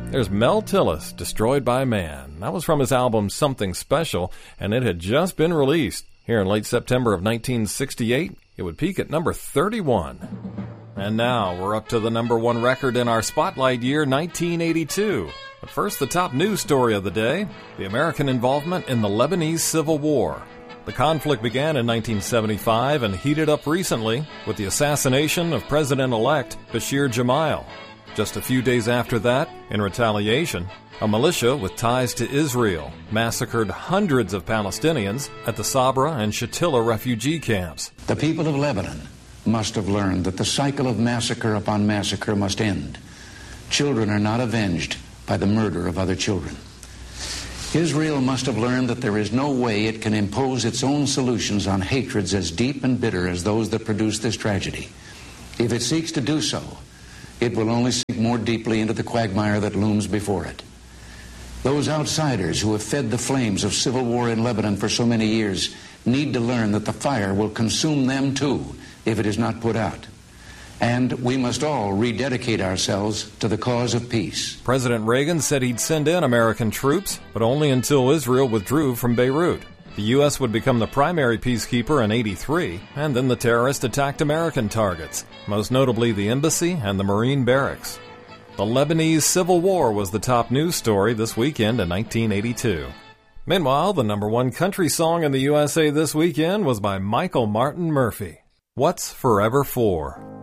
There's Mel Tillis, Destroyed by Man. That was from his album Something Special, and it had just been released. Here in late September of 1968, it would peak at number 31. And now we're up to the number one record in our spotlight year, 1982. But first, the top news story of the day, the American involvement in the Lebanese Civil War. The conflict began in 1975 and heated up recently with the assassination of President-elect Bashir Gemayel. Just a few days after that, in retaliation, a militia with ties to Israel massacred hundreds of Palestinians at the Sabra and Shatila refugee camps. The people of Lebanon must have learned that the cycle of massacre upon massacre must end. Children are not avenged by the murder of other children. Israel must have learned that there is no way it can impose its own solutions on hatreds as deep and bitter as those that produce this tragedy. If it seeks to do so, it will only sink more deeply into the quagmire that looms before it. Those outsiders who have fed the flames of civil war in Lebanon for so many years need to learn that the fire will consume them too if it is not put out. And we must all rededicate ourselves to the cause of peace. President Reagan said he'd send in American troops, but only until Israel withdrew from Beirut. The U.S. would become the primary peacekeeper in '83, and then the terrorists attacked American targets, most notably the embassy and the Marine barracks. The Lebanese Civil War was the top news story this weekend in 1982. Meanwhile, the number one country song in the USA this weekend was by Michael Martin Murphey. What's Forever For?